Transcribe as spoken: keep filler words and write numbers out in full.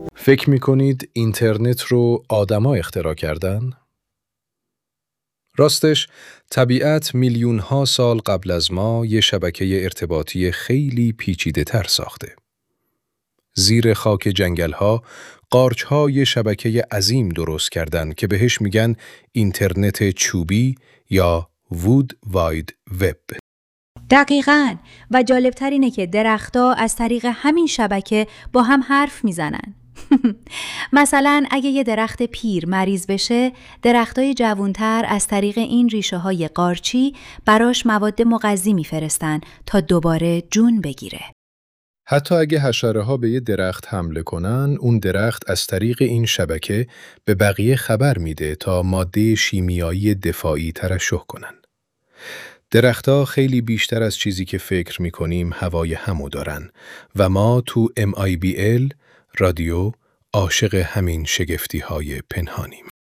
فکر می‌کنید اینترنت رو آدما اختراع کردن؟ راستش، طبیعت میلیون‌ها سال قبل از ما یه شبکه ارتباطی خیلی پیچیده‌تر ساخته. زیر خاک جنگل‌ها، قارچ‌ها یه شبکه عظیم درست کردن که بهش میگن اینترنت چوبی یا وود واید وب. دقیقاً. و جالبتر اینه که درخت‌ها از طریق همین شبکه با هم حرف میزنن. مثلا اگه یه درخت پیر مریض بشه، درختای جوانتر از طریق این ریشه های قارچی براش مواد مغذی میفرستن تا دوباره جون بگیره. حتی اگه حشره‌ها به یه درخت حمله کنن، اون درخت از طریق این شبکه به بقیه خبر میده تا ماده شیمیایی دفاعی ترشح کنن. درخت‌ها خیلی بیشتر از چیزی که فکر می‌کنیم هوای همو دارن و ما تو ام آی بی ال رادیو عاشق همین شگفتی‌های پنهانیم.